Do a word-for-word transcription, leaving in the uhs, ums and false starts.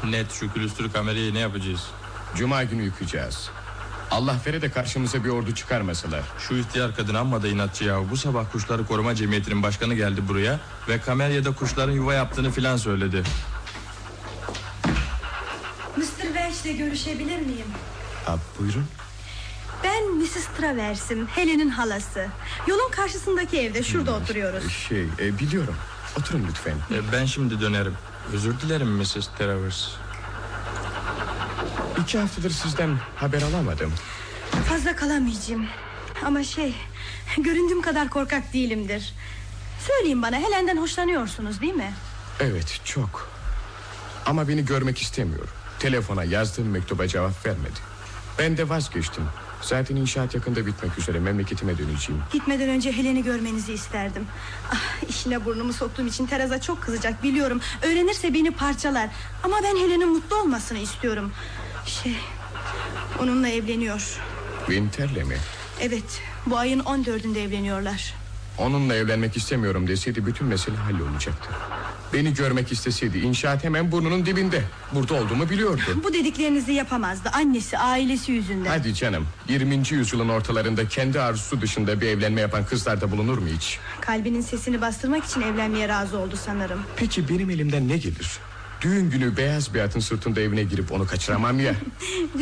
Net, şu külüstür kamerayı ne yapacağız? Cuma günü yıkayacağız. Allah vere de karşımıza bir ordu çıkarmasalar. Şu ihtiyar kadın amma da inatçı ya. Bu sabah Kuşları Koruma Cemiyeti'nin başkanı geldi buraya ve Kamelya'da kuşların yuva yaptığını filan söyledi. mister Welch'le görüşebilir miyim? Ha, buyurun. Ben missus Travers'im, Helen'in halası. Yolun karşısındaki evde, şurada hmm, oturuyoruz. Şey, e, biliyorum. Oturun lütfen. e, Ben şimdi dönerim. Özür dilerim missus Travers. İki haftadır sizden haber alamadım. Fazla kalamayacağım. Ama şey, göründüğüm kadar korkak değilimdir. Söyleyin bana, Helen'den hoşlanıyorsunuz değil mi? Evet, çok. Ama beni görmek istemiyor. Telefona yazdığım mektuba cevap vermedi. Ben de vazgeçtim. Zaten inşaat yakında bitmek üzere, memleketime döneceğim. Gitmeden önce Helen'i görmenizi isterdim. Ah, işine burnumu soktuğum için Teresa çok kızacak biliyorum. Öğrenirse beni parçalar. Ama ben Helen'in mutlu olmasını istiyorum. Şey, onunla evleniyor. Winter'le mi? Evet, bu ayın on dördünde evleniyorlar. Onunla evlenmek istemiyorum deseydi bütün mesele hallolacaktı. Beni görmek isteseydi inşaat hemen burnunun dibinde. Burada olduğumu biliyordu. Bu dediklerinizi yapamazdı, annesi, ailesi yüzünden. Hadi canım, yirminci yüzyılın ortalarında kendi arzusu dışında bir evlenme yapan kızlarda bulunur mu hiç? Kalbinin sesini bastırmak için evlenmeye razı oldu sanırım. Peki benim elimden ne gelir? Düğün günü beyaz bir atın sırtında evine girip onu kaçıramam ya.